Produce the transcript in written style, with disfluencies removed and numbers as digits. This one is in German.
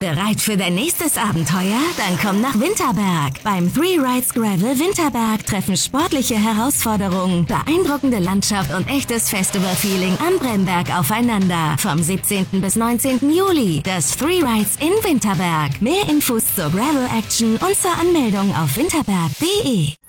Bereit für dein nächstes Abenteuer? Dann komm nach Winterberg. Beim Three Rides Gravel Winterberg treffen sportliche Herausforderungen, beeindruckende Landschaft und echtes Festival-Feeling am Bremberg aufeinander. Vom 17. bis 19. Juli. Das Three Rides in Winterberg. Mehr Infos zur Gravel Action und zur Anmeldung auf winterberg.de.